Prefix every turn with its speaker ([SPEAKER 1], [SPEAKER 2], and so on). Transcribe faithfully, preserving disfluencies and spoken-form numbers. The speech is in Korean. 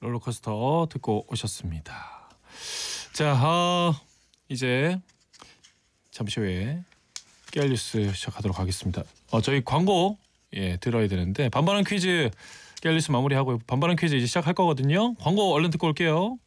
[SPEAKER 1] 롤러코스터 듣고 오셨습니다. 자, 어, 이제 잠시 후에 깨알 뉴스 시작하도록 하겠습니다. 어, 저희 광고 예 들어야 되는데 반반한 퀴즈 깨알 뉴스 마무리하고 반반한 퀴즈 이제 시작할 거거든요. 광고 얼른 듣고 올게요.